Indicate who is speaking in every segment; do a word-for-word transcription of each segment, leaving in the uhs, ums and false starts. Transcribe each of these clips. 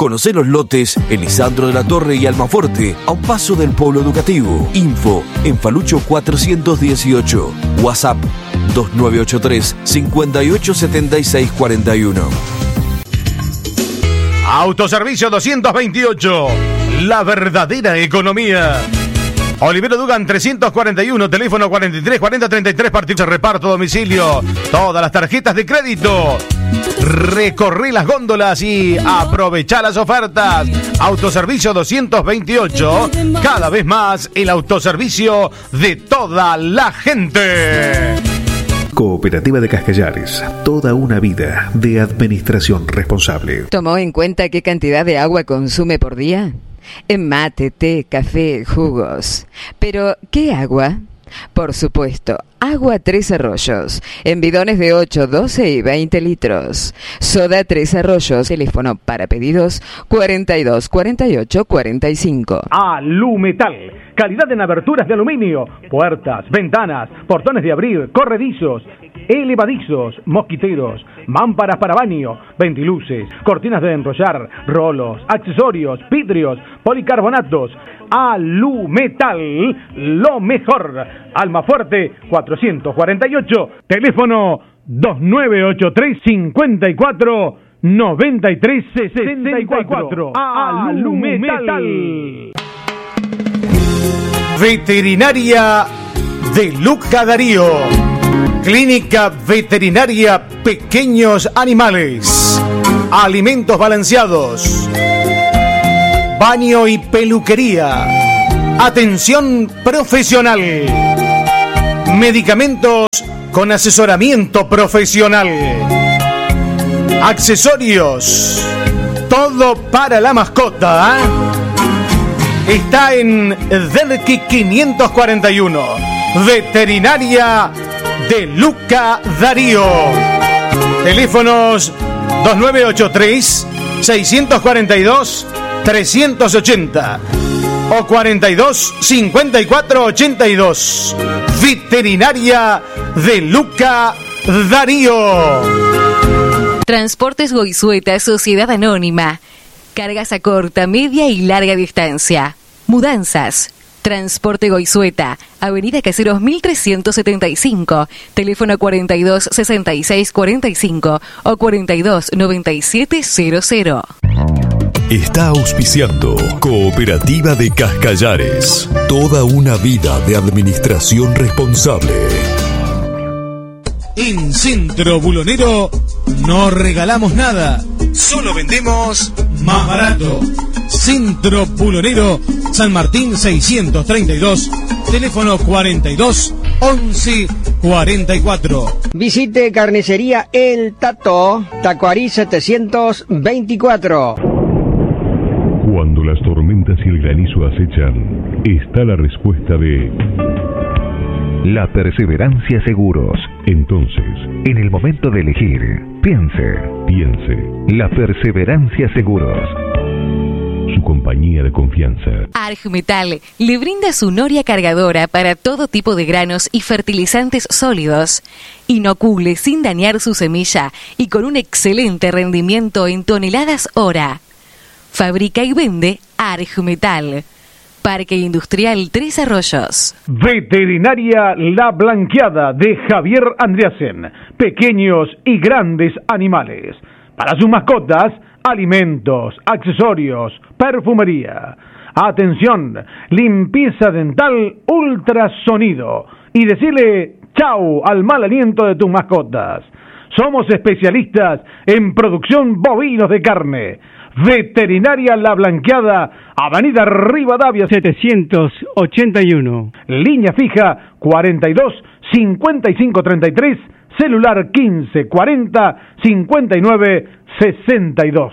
Speaker 1: Conocé los lotes Elisandro de la Torre y Almafuerte, a un paso del Polo Educativo. Info en Falucho cuatrocientos dieciocho. WhatsApp dos nueve ocho tres, cinco ocho siete seis cuatro uno.
Speaker 2: Autoservicio doscientos veintiocho. La verdadera economía. Olivero Dugan trescientos cuarenta y uno, teléfono cuarenta y tres cuarenta treinta y tres, partidos de reparto a domicilio. Todas las tarjetas de crédito. Recorrí las góndolas y aprovechá las ofertas. Autoservicio doscientos veintiocho, cada vez más el autoservicio de toda la gente.
Speaker 3: Cooperativa de Cascallares, toda una vida de administración responsable.
Speaker 4: ¿Tomó en cuenta qué cantidad de agua consume por día? En mate, té, café, jugos. Pero, ¿qué agua? Por supuesto, agua Tres Arroyos, en bidones de ocho, doce y veinte litros. Soda Tres Arroyos, teléfono para pedidos cuarenta y dos cuarenta y ocho cuarenta y cinco.
Speaker 5: Alumetal, calidad en aberturas de aluminio, puertas, ventanas, portones de abrir, corredizos, elevadizos, mosquiteros, mámparas para baño, ventiluces, cortinas de enrollar, rolos, accesorios, vidrios, policarbonatos. Alumetal, lo mejor. Almafuerte cuatrocientos cuarenta y ocho, teléfono dos nueve ocho tres, cinco cuatro, nueve tres sesenta y cuatro. Alumetal.
Speaker 2: Veterinaria de Luca Darío. Clínica Veterinaria Pequeños Animales. Alimentos balanceados. Baño y peluquería. Atención profesional. Medicamentos con asesoramiento profesional. Accesorios. Todo para la mascota. ¿eh? Está en Delqui quinientos cuarenta y uno. Veterinaria de Luca Darío. Teléfonos dos nueve ocho tres, seis cuatro dos, tres ochenta o cuarenta y dos, cincuenta y cuatro, ochenta y dos. Veterinaria de Luca Darío.
Speaker 6: Transportes Goizueta, Sociedad Anónima. Cargas a corta, media y larga distancia. Mudanzas. Transporte Goizueta, Avenida Caseros mil trescientos setenta y cinco, teléfono cuarenta y dos, sesenta y seis, cuarenta y cinco o cuarenta y dos, noventa y siete cero cero.
Speaker 7: Está auspiciando Cooperativa de Cascallares, toda una vida de administración responsable.
Speaker 2: En Centro Bulonero no regalamos nada, solo vendemos más barato. Centro Bulonero, San Martín seiscientos treinta y dos, teléfono cuarenta y dos, once, cuarenta y cuatro.
Speaker 8: Visite Carnicería El Tato, Tacuarí setecientos veinticuatro.
Speaker 9: Cuando las tormentas y el granizo acechan, está la respuesta de
Speaker 10: La Perseverancia Seguros.
Speaker 9: Entonces,
Speaker 10: en el momento de elegir, piense.
Speaker 9: Piense.
Speaker 10: La Perseverancia Seguros.
Speaker 9: Su compañía de confianza.
Speaker 6: Argmetal le brinda su noria cargadora para todo tipo de granos y fertilizantes sólidos. Inocule sin dañar su semilla y con un excelente rendimiento en toneladas hora. Fabrica y vende Argmetal. Parque Industrial Tres Arroyos.
Speaker 5: Veterinaria La Blanqueada de Javier Andreasen. Pequeños y grandes animales. Para sus mascotas, alimentos, accesorios, perfumería. Atención, limpieza dental, ultrasonido. Y decirle chau al mal aliento de tus mascotas. Somos especialistas en producción bovinos de carne. Veterinaria La Blanqueada, Avenida Rivadavia setecientos ochenta y uno. Línea fija cuarenta y dos, cincuenta y cinco treinta y tres, celular quince cuarenta, cincuenta y nueve sesenta y dos.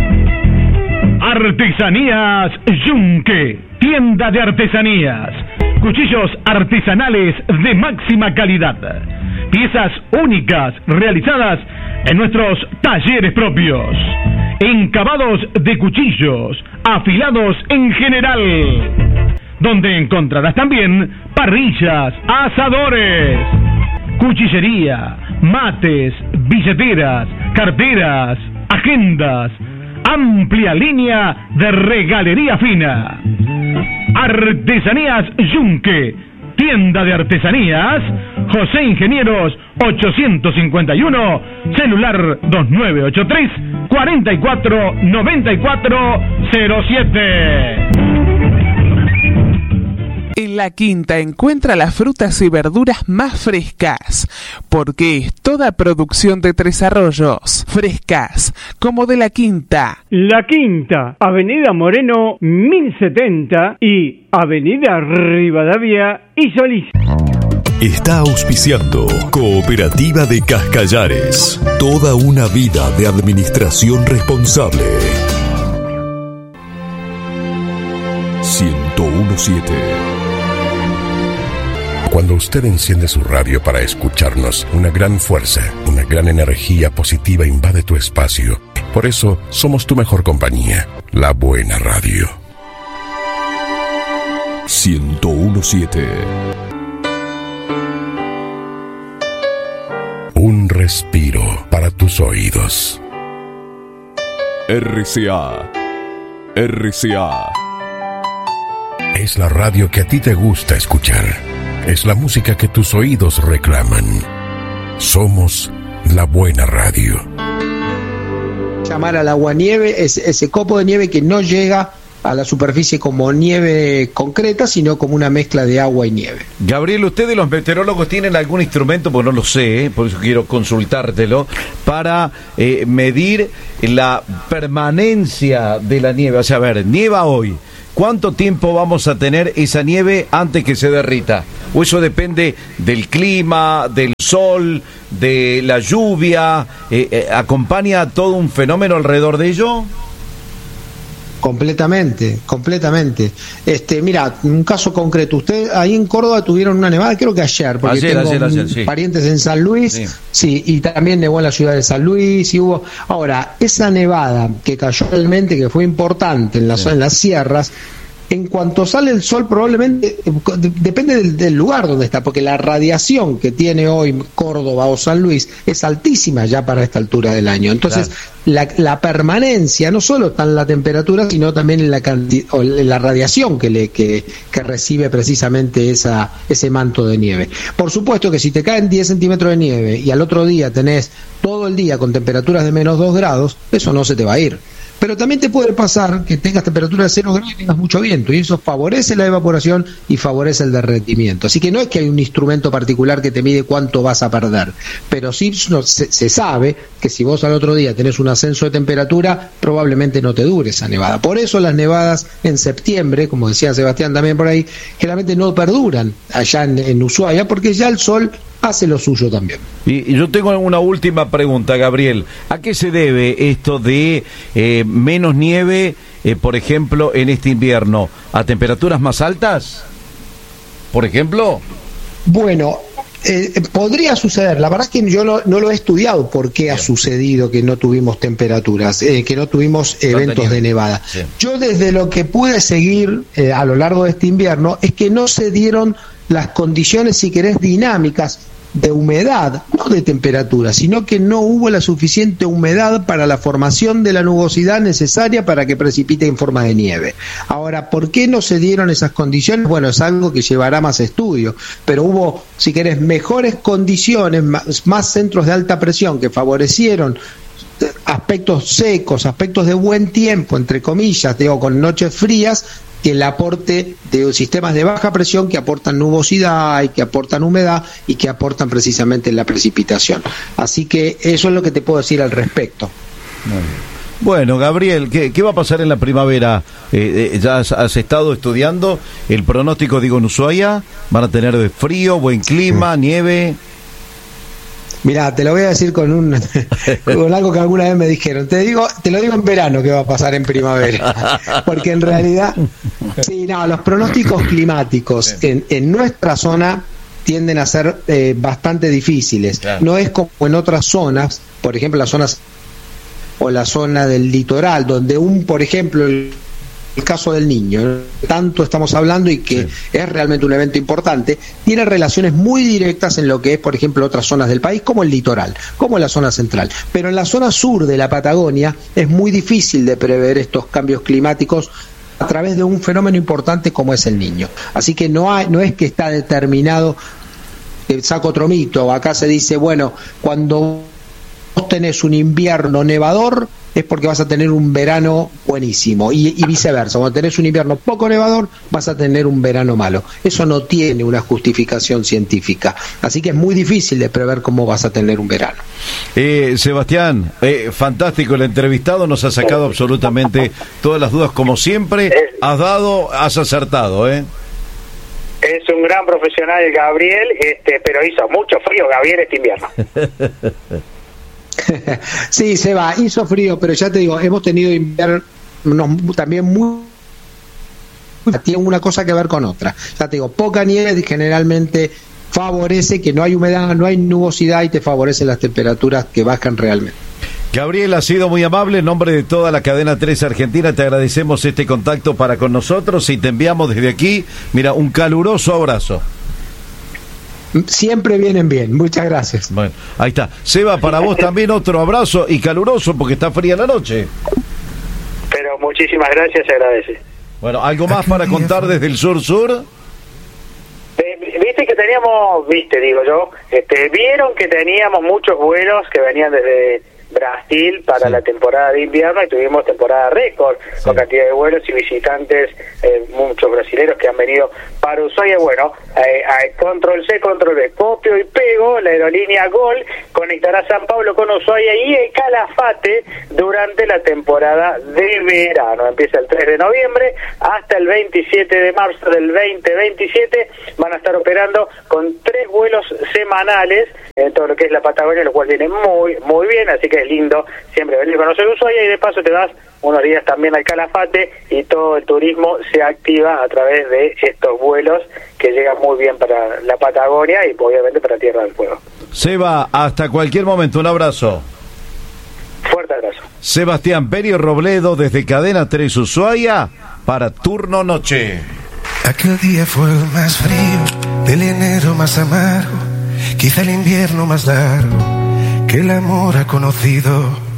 Speaker 5: Artesanías Yunque, tienda de artesanías. Cuchillos artesanales de máxima calidad. Piezas únicas realizadas en nuestros talleres propios. Encabados de cuchillos, afilados en general. Donde encontrarás también parrillas, asadores, cuchillería, mates, billeteras, carteras, agendas, amplia línea de regalería fina. Artesanías Yunque, tienda de artesanías, José Ingenieros ochocientos cincuenta y uno, celular dos nueve ocho tres, cuatro cuatro nueve cuatro cero siete.
Speaker 11: En La Quinta encuentra las frutas y verduras más frescas, porque es toda producción de Tres Arroyos, frescas, como de La Quinta.
Speaker 8: La Quinta, Avenida Moreno mil setenta y Avenida Rivadavia y Solís.
Speaker 7: Está auspiciando Cooperativa de Cascallares, toda una vida de administración responsable. ciento uno punto siete.
Speaker 12: Cuando usted enciende su radio para escucharnos, una gran fuerza, una gran energía positiva invade tu espacio. Por eso, somos tu mejor compañía, la buena radio.
Speaker 7: ciento uno punto siete.
Speaker 12: Un respiro para tus oídos.
Speaker 7: R C A. R C A.
Speaker 12: Es la radio que a ti te gusta escuchar. Es la música que tus oídos reclaman. Somos la buena radio.
Speaker 13: Llamar al aguanieve, es ese copo de nieve que no llega a la superficie como nieve concreta, sino como una mezcla de agua y nieve.
Speaker 2: Gabriel, ¿ustedes los meteorólogos tienen algún instrumento, pues no lo sé, ¿eh? Por eso quiero consultártelo, para eh, medir la permanencia de la nieve? O sea, a ver, nieva hoy, ¿cuánto tiempo vamos a tener esa nieve antes que se derrita? ¿O eso depende del clima, del sol, de la lluvia? Eh, eh, ¿Acompaña todo un fenómeno alrededor de ello?
Speaker 13: Completamente, completamente. Este, mira, un caso concreto. Usted ahí en Córdoba tuvieron una nevada, creo que ayer, porque
Speaker 2: ayer,
Speaker 13: tengo
Speaker 2: ayer, ayer, sí.
Speaker 13: parientes en San Luis, sí. sí, y también nevó en la ciudad de San Luis, y hubo. Ahora, esa nevada que cayó realmente, que fue importante en, la, sí. en las sierras, en cuanto sale el sol probablemente, depende del, del lugar donde está, porque la radiación que tiene hoy Córdoba o San Luis es altísima ya para esta altura del año. Entonces, claro. la, la permanencia no solo está en la temperatura, sino también en la cantidad, o en la radiación que, le, que, que recibe precisamente esa, ese manto de nieve. Por supuesto que si te caen diez centímetros de nieve y al otro día tenés todo el día con temperaturas de menos dos grados, eso no se te va a ir. Pero también te puede pasar que tengas temperatura de cero grados y tengas mucho viento, y eso favorece la evaporación y favorece el derretimiento. Así que no es que hay un instrumento particular que te mide cuánto vas a perder, pero sí no, se, se sabe que si vos al otro día tenés un ascenso de temperatura, probablemente no te dure esa nevada. Por eso las nevadas en septiembre, como decía Sebastián también por ahí, generalmente no perduran allá en, en Ushuaia, porque ya el sol hace lo suyo también.
Speaker 2: Y, y yo tengo una última pregunta, Gabriel. ¿A qué se debe esto de eh, menos nieve, eh, por ejemplo, en este invierno? ¿A temperaturas más altas, por ejemplo?
Speaker 13: Bueno, eh, podría suceder. La verdad es que yo no, no lo he estudiado por qué Bien. ha sucedido que no tuvimos temperaturas, eh, que no tuvimos eventos de nevada. Sí. Yo desde lo que pude seguir eh, a lo largo de este invierno es que no se dieron las condiciones, si querés, dinámicas de humedad, no de temperatura, sino que no hubo la suficiente humedad para la formación de la nubosidad necesaria para que precipite en forma de nieve. Ahora, ¿por qué no se dieron esas condiciones? Bueno, es algo que llevará más estudio, pero hubo, si querés, mejores condiciones, más, más centros de alta presión que favorecieron aspectos secos, aspectos de buen tiempo, entre comillas, digo, con noches frías, que el aporte de sistemas de baja presión que aportan nubosidad y que aportan humedad y que aportan precisamente la precipitación. Así que eso es lo que te puedo decir al respecto.
Speaker 2: Bueno, Gabriel, ¿qué, qué va a pasar en la primavera? Eh, eh, ¿Ya has, has estado estudiando el pronóstico, digo, en Ushuaia? ¿Van a tener frío, buen clima, sí. nieve?
Speaker 13: Mirá, te lo voy a decir con un con algo que alguna vez me dijeron. Te digo, te lo digo en verano que va a pasar en primavera. Porque en realidad, sí, no, los pronósticos climáticos en, en nuestra zona tienden a ser eh, bastante difíciles. Claro. No es como en otras zonas, por ejemplo, las zonas o la zona del litoral, donde un, por ejemplo, el el caso del niño, tanto estamos hablando y que sí. es realmente un evento importante, tiene relaciones muy directas en lo que es, por ejemplo, otras zonas del país, como el litoral, como la zona central. Pero en la zona sur de la Patagonia es muy difícil de prever estos cambios climáticos a través de un fenómeno importante como es el Niño. Así que no hay, no es que está determinado, eh, saco otro mito, acá se dice, bueno, cuando vos tenés un invierno nevador, es porque vas a tener un verano buenísimo, y, y viceversa, cuando tenés un invierno poco nevador, vas a tener un verano malo. Eso no tiene una justificación científica, así que es muy difícil de prever cómo vas a tener un verano.
Speaker 14: Eh, Sebastián, eh, fantástico el entrevistado, nos ha sacado absolutamente todas las dudas, como siempre, has dado, has acertado, ¿eh?
Speaker 15: Es un gran profesional el Gabriel, este, pero hizo mucho frío, Gabriel, este invierno.
Speaker 13: Sí, Seba, hizo frío, pero ya te digo, hemos tenido inviernos también muy... tiene una cosa que ver con otra. Ya te digo, poca nieve generalmente favorece que no hay humedad, no hay nubosidad y te favorecen las temperaturas que bajan realmente.
Speaker 14: Gabriel, ha sido muy amable. En nombre de toda la cadena tres Argentina te agradecemos este contacto para con nosotros y te enviamos desde aquí, mira, un caluroso abrazo.
Speaker 13: Siempre vienen bien, muchas gracias.
Speaker 14: Bueno, ahí está. Seba, para vos también otro abrazo y caluroso porque está fría la noche.
Speaker 15: Pero muchísimas gracias, se agradece.
Speaker 14: Bueno, ¿algo más para contar desde el sur-sur?
Speaker 15: Eh, viste que teníamos, viste, digo yo, este, vieron que teníamos muchos vuelos que venían desde Brasil para sí. la temporada de invierno y tuvimos temporada récord sí. con cantidad de vuelos y visitantes, eh, muchos brasileños que han venido para Ushuaia. Bueno, eh, eh, control C, control B, copio y pego, la aerolínea Gol conectará San Pablo con Ushuaia y el Calafate durante la temporada de verano. Empieza el tres de noviembre hasta el veintisiete de marzo del veinte veintisiete. Van a estar operando con tres vuelos semanales en todo lo que es la Patagonia, lo cual viene muy, muy bien, así que es lindo siempre venir a conocer Ushuaia y de paso te das unos días también al Calafate y todo el turismo se activa a través de estos vuelos que llegan muy bien para la Patagonia y obviamente para Tierra del Fuego.
Speaker 14: Seba, hasta cualquier momento, un abrazo.
Speaker 15: Fuerte abrazo.
Speaker 14: Sebastián Perio Robledo desde Cadena tres Ushuaia para Turno Noche.
Speaker 16: Aquel día fue el más frío, del enero más amargo, quizá el invierno más largo que el amor ha conocido.